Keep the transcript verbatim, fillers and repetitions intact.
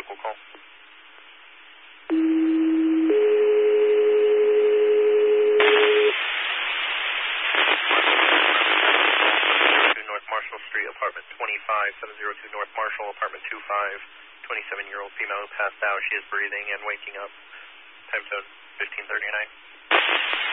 local call. North Marshall Street, apartment twenty-five, seven oh two North Marshall, apartment two five, twenty-seven-year-old female who passed out. She is breathing and waking up. Time zone fifteen thirty-nine.